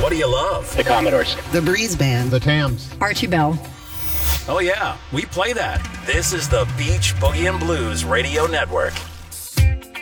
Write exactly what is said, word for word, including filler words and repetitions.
What do you love? The Commodores. The Breeze Band. The Tams. Archie Bell. Oh yeah, we play that. This is the Beach Boogie and Blues Radio Network.